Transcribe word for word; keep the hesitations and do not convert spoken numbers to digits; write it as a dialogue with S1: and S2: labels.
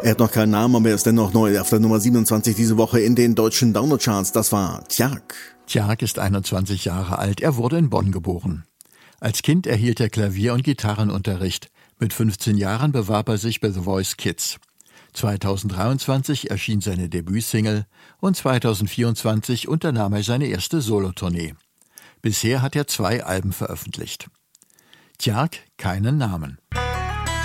S1: Er hat noch keinen Namen, aber er ist dennoch neu auf der Nummer siebenundzwanzig diese Woche in den deutschen Downloadcharts. Das war Tjark.
S2: Tjark ist einundzwanzig Jahre alt. Er wurde in Bonn geboren. Als Kind erhielt er Klavier- und Gitarrenunterricht. Mit fünfzehn Jahren bewarb er sich bei The Voice Kids. zweitausenddreiundzwanzig erschien seine Debütsingle und zweitausendvierundzwanzig unternahm er seine erste Solotournee. Bisher hat er zwei Alben veröffentlicht. Tjark, keinen Namen.